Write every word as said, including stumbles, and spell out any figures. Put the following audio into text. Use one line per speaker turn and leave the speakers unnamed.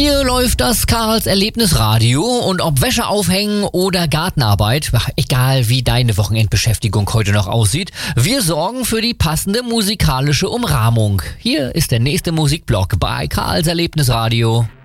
Hier läuft das Karls Erlebnisradio und ob Wäsche aufhängen oder Gartenarbeit, egal wie deine Wochenendbeschäftigung heute noch aussieht, wir sorgen für die passende musikalische Umrahmung. Hier ist der nächste Musikblock bei Karls Erlebnisradio.